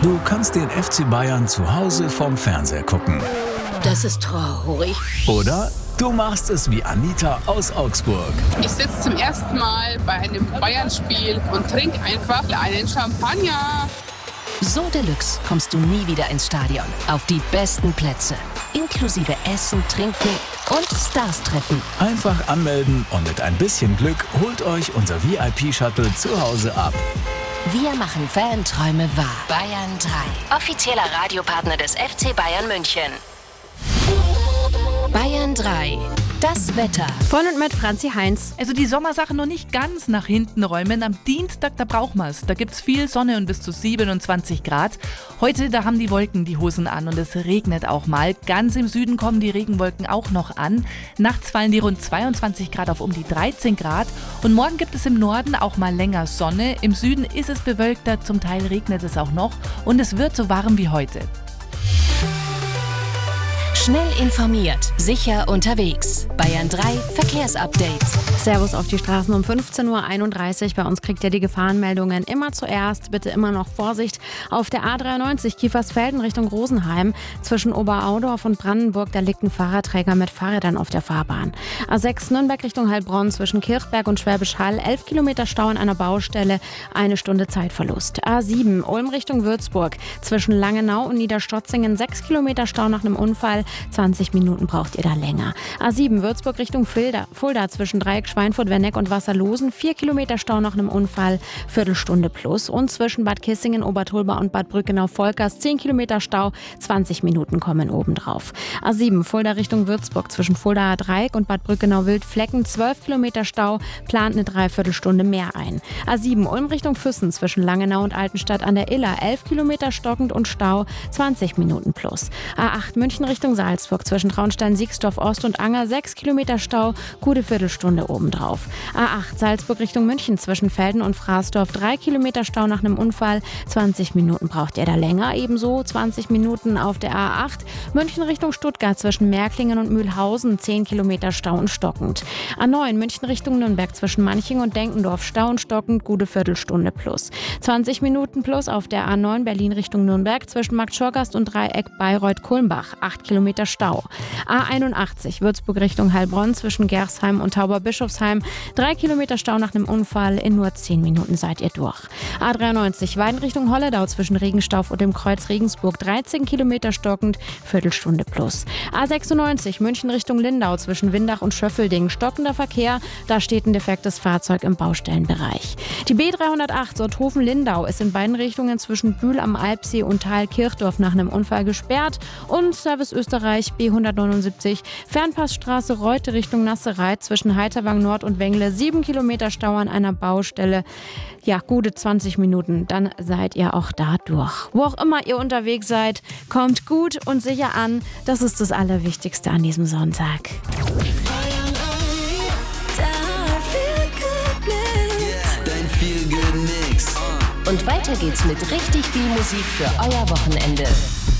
Du kannst den FC Bayern zu Hause vom Fernseher gucken. Das ist traurig. Oder du machst es wie Anita aus Augsburg. Ich sitze zum ersten Mal bei einem Bayern-Spiel und trinke einfach einen Champagner. So Deluxe kommst du nie wieder ins Stadion. Auf die besten Plätze. Inklusive Essen, Trinken und Stars treffen. Einfach anmelden und mit ein bisschen Glück holt euch unser VIP-Shuttle zu Hause ab. Wir machen Fanträume wahr. Bayern 3. Offizieller Radiopartner des FC Bayern München. Bayern 3. Das Wetter. Von und mit Franzi Heinz. Also die Sommersachen noch nicht ganz nach hinten räumen. Am Dienstag, da braucht man es. Da gibt es viel Sonne und bis zu 27 Grad. Heute, da haben die Wolken die Hosen an und es regnet auch mal. Ganz im Süden kommen die Regenwolken auch noch an. Nachts fallen die rund 22 Grad auf um die 13 Grad. Und morgen gibt es im Norden auch mal länger Sonne. Im Süden ist es bewölkter, zum Teil regnet es auch noch. Und es wird so warm wie heute. Schnell informiert, sicher unterwegs. Bayern 3 Verkehrsupdate. Servus auf die Straßen um 15.31 Uhr. Bei uns kriegt ihr die Gefahrenmeldungen immer zuerst. Bitte immer noch Vorsicht. Auf der A93 Kiefersfelden Richtung Rosenheim. Zwischen Oberaudorf und Brandenburg, da liegt ein Fahrradträger mit Fahrrädern auf der Fahrbahn. A6 Nürnberg Richtung Heilbronn zwischen Kirchberg und Schwäbisch Hall. 11 Kilometer Stau an einer Baustelle. 1 Stunde Zeitverlust. A7 Ulm Richtung Würzburg. Zwischen Langenau und Niederstotzingen. 6 Kilometer Stau nach einem Unfall. 20 Minuten braucht ihr da länger. A7 Würzburg Richtung Fulda zwischen Dreieck Schweinfurt-Werneck und Wasserlosen. 4 Kilometer Stau nach einem Unfall, Viertelstunde plus. Und zwischen Bad Kissingen, Obertolba und Bad Brückenau-Volkers 10 Kilometer Stau, 20 Minuten kommen obendrauf. A7 Fulda Richtung Würzburg zwischen Fuldaer Dreieck und Bad Brückenau-Wildflecken 12 Kilometer Stau, plant eine Dreiviertelstunde mehr ein. A7 Ulm Richtung Füssen zwischen Langenau und Altenstadt an der Iller 11 Kilometer stockend und Stau, 20 Minuten plus. A8 München Richtung Salzburg zwischen Traunstein, Siegsdorf Ost und Anger 6 Kilometer Stau, gute Viertelstunde obendrauf. A8 Salzburg Richtung München zwischen Velden und Fraßdorf 3 Kilometer Stau nach einem Unfall, 20 Minuten braucht ihr da länger, ebenso 20 Minuten auf der A8 München Richtung Stuttgart zwischen Märklingen und Mühlhausen 10 Kilometer Stau und stockend. A9 München Richtung Nürnberg zwischen Manching und Denkendorf Stau und stockend, gute Viertelstunde plus. 20 Minuten plus auf der A9 Berlin Richtung Nürnberg zwischen Marktschorgast und Dreieck Bayreuth-Kulmbach 8 Kilometer Stau. A81 Würzburg Richtung Heilbronn zwischen Gersheim und Tauberbischofsheim 3 Kilometer Stau nach einem Unfall, in nur 10 Minuten seid ihr durch. A93 Weiden Richtung Holledau zwischen Regenstauf und dem Kreuz Regensburg 13 Kilometer stockend, Viertelstunde plus. A96 München Richtung Lindau zwischen Windach und Schöffelding stockender Verkehr, da steht ein defektes Fahrzeug im Baustellenbereich. Die B308 Sotthofen-Lindau ist in beiden Richtungen zwischen Bühl am Alpsee und Thalkirchdorf nach einem Unfall gesperrt und Service Österreich B179 Fernpassstraße Reute Richtung Nassereit zwischen Heiterwang Nord und Wengle 7 Kilometer Stau an einer Baustelle. Ja, gute 20 Minuten, dann seid ihr auch da durch. Wo auch immer ihr unterwegs seid, kommt gut und sicher an. Das ist das Allerwichtigste an diesem Sonntag. Dein Feel-Good-Mix. Und weiter geht's mit richtig viel Musik für euer Wochenende.